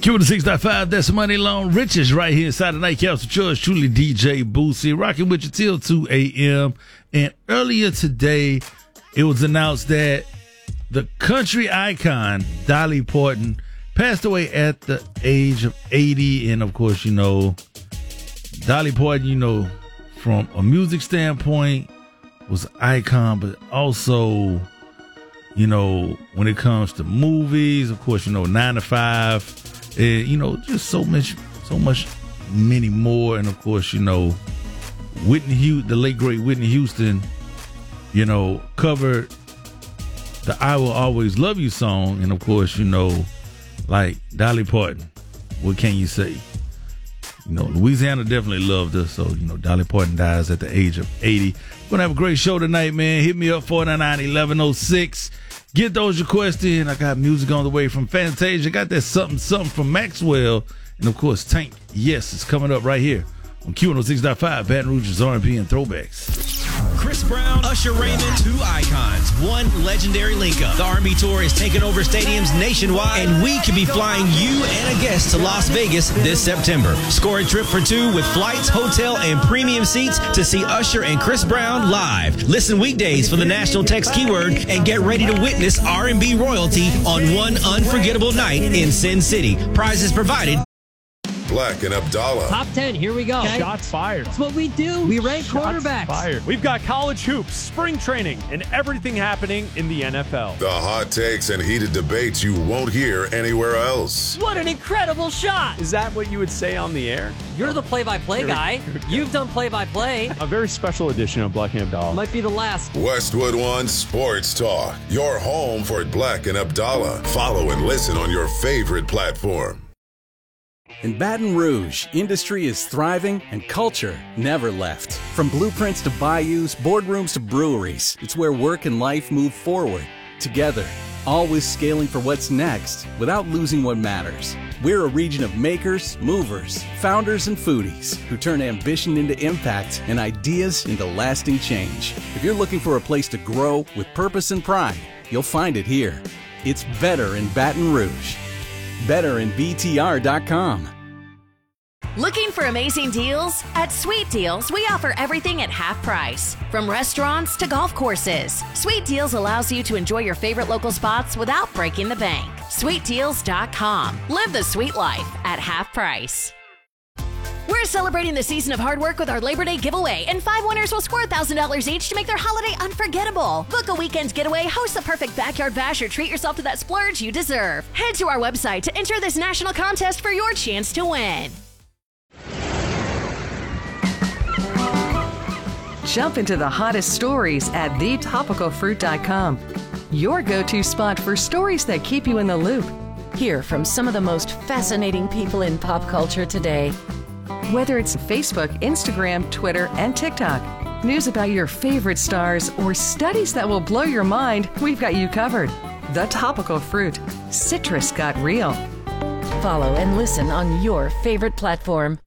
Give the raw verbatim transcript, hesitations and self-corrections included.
Q one oh six point five, that's Money Long Riches right here inside the Nightcaps with yours truly, D J Boosie, rocking with you till two a.m. And earlier today, it was announced that the country icon, Dolly Parton, passed away at the age of eighty. And of course, you know, Dolly Parton, you know, from a music standpoint, was an icon, but also, you know, when it comes to movies, of course, you know, nine to five. And, you know, just so much, so much, many more. And of course, you know, Whitney Houston, the late great Whitney Houston, you know, covered the "I Will Always Love You" song. And of course, you know, like Dolly Parton, what can you say? You know, Louisiana definitely loved her. So, you know, Dolly Parton dies at the age of eighty. We're going to have a great show tonight, man. Hit me up, four nine nine, eleven oh six. Get those requests in. I got music on the way from Fantasia. Got that something, something from Maxwell. And, of course, Tank, yes, it's coming up right here on Q one oh six point five, Baton Rouge's R and B and Throwbacks. Chris Brown, Usher Raymond, two icons, one legendary link-up. The R and B Tour is taking over stadiums nationwide, and we could be flying you and a guest to Las Vegas this September. Score a trip for two with flights, hotel, and premium seats to see Usher and Chris Brown live. Listen weekdays for the national text keyword and get ready to witness R and B royalty on one unforgettable night in Sin City. Prizes provided. Black and Abdallah. Top ten, here we go. Okay. Shots fired. That's what we do. We rank Shots quarterbacks. Fired. We've got college hoops, spring training, and everything happening in the N F L. The hot takes and heated debates you won't hear anywhere else. What an incredible shot. Is that what you would say on the air? You're the play-by-play guy. You've done play-by-play. A very special edition of Black and Abdallah. Might be the last. Westwood One Sports Talk. Your home for Black and Abdallah. Follow and listen on your favorite platform. In Baton Rouge, industry is thriving and culture never left. From blueprints to bayous, boardrooms to breweries, it's where work and life move forward, together, always scaling for what's next without losing what matters. We're a region of makers, movers, founders, and foodies who turn ambition into impact and ideas into lasting change. If you're looking for a place to grow with purpose and pride, you'll find it here. It's better in Baton Rouge. better in B T R dot com. Looking for amazing deals? At Sweet Deals, we offer everything at half price. From restaurants to golf courses, Sweet Deals allows you to enjoy your favorite local spots without breaking the bank. Sweet Deals dot com. Live the sweet life at half price. We're celebrating the season of hard work with our Labor Day giveaway, and five winners will score one thousand dollars each to make their holiday unforgettable. Book a weekend getaway, host the perfect backyard bash, or treat yourself to that splurge you deserve. Head to our website to enter this national contest for your chance to win. Jump into the hottest stories at the topical fruit dot com. Your go-to spot for stories that keep you in the loop. Hear from some of the most fascinating people in pop culture today. Whether it's Facebook, Instagram, Twitter, and TikTok, news about your favorite stars, or studies that will blow your mind, we've got you covered. The Topical Fruit. Citrus got real. Follow and listen on your favorite platform.